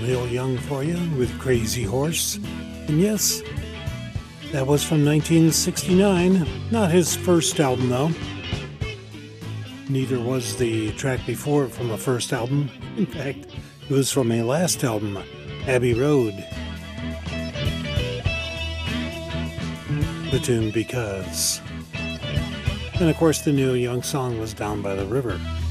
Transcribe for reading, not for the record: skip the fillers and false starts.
Neil Young for you with Crazy Horse. And yes, that was from 1969. Not his first album, though. Neither was the track before from a first album. In fact, it was from a last album, Abbey Road. The tune Because. And of course, the Neil Young song was Down by the River.